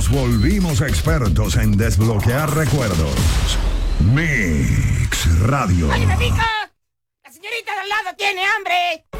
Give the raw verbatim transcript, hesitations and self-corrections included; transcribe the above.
Nos volvimos expertos en desbloquear recuerdos. Mix Radio. ¡Oye, Pico! ¡La señorita de al lado tiene hambre!